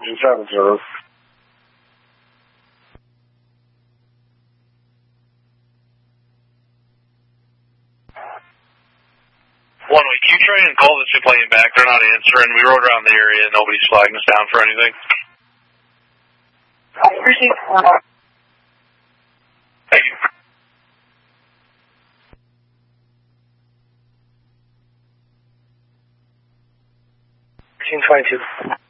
270. 1 week, you try and call the plane back. They're not answering. We rode around the area. Nobody's flagging us down for anything. Thank you. 1322.